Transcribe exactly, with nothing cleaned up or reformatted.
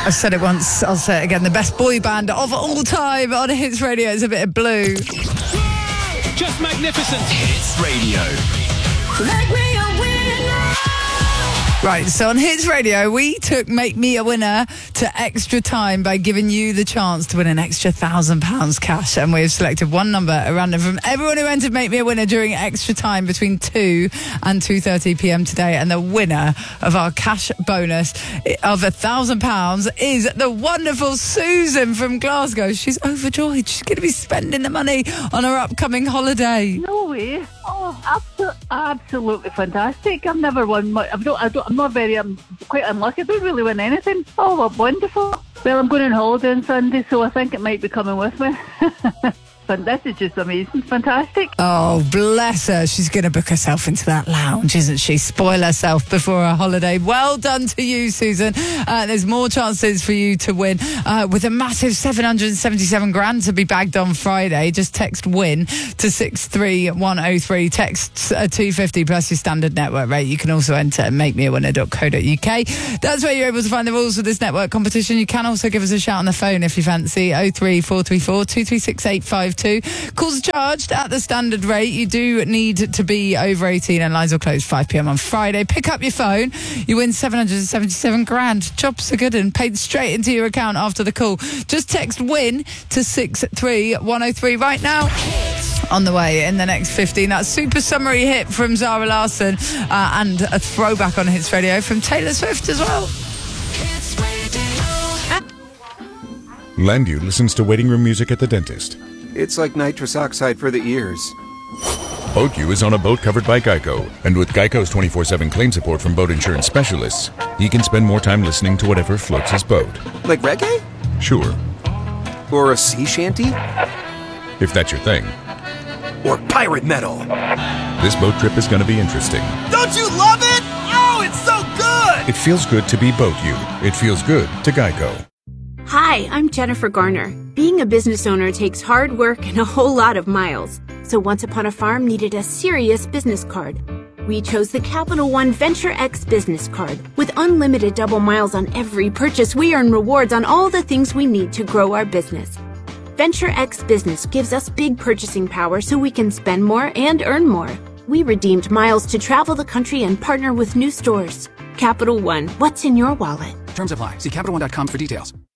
I've said it once, I'll say it again. The best boy band of all time on Hits Radio is A Bit of Blue. Just magnificent. Hits Radio. Make me a winner. Right, so on Hits Radio, we took Make Me a Winner to extra time by giving you the chance to win an extra thousand pounds cash. And we've selected one number at random from everyone who entered Make Me a Winner during extra time between two and two thirty p.m. today. And the winner of our cash bonus of a thousand pounds is the wonderful Susan from Glasgow. She's overjoyed. She's going to be spending the money on her upcoming holiday. No way. Oh, absolutely, absolutely fantastic. I've never won much. I don't, I don't, I'm not very, I'm quite unlucky. I don't really win anything. Oh, well, wonderful. Well, I'm going on holiday on Sunday, so I think it might be coming with me. But this is just amazing. Fantastic. Oh, bless her. She's going to book herself into that lounge, isn't she? Spoil herself before her holiday. Well done to you, Susan. Uh, there's more chances for you to win uh, with a massive seven hundred seventy-seven grand to be bagged on Friday. Just text WIN to six three one oh three. Text uh, two fifty plus your standard network rate. You can also enter at make me a winner dot co dot uk. That's where you're able to find the rules for this network competition. You can also give us a shout on the phone if you fancy. oh three four three four two three six eight five two. Calls are charged at the standard rate. You do need to be over eighteen and lines will close five p.m. on Friday. Pick up your phone. You win seven hundred seventy-seven grand. Jobs are good and paid straight into your account after the call. Just text WIN to six three one oh three right now. On the way in the next fifteen. That super summary hit from Zara Larsson uh, and a throwback on Hits Radio from Taylor Swift as well. Landu listens to waiting room music at the dentist. It's like nitrous oxide for the ears. BoatU is on a boat covered by Geico, and with Geico's twenty-four seven claim support from boat insurance specialists, he can spend more time listening to whatever floats his boat. Like reggae? Sure. Or a sea shanty? If that's your thing. Or pirate metal? This boat trip is going to be interesting. Don't you love it? Oh, it's so good! It feels good to be BoatU. It feels good to Geico. Hi, I'm Jennifer Garner. Being a business owner takes hard work and a whole lot of miles. So Once Upon a Farm needed a serious business card. We chose the Capital One Venture X business card. With unlimited double miles on every purchase, we earn rewards on all the things we need to grow our business. Venture X Business gives us big purchasing power so we can spend more and earn more. We redeemed miles to travel the country and partner with new stores. Capital One, what's in your wallet? Terms apply. See Capital One dot com for details.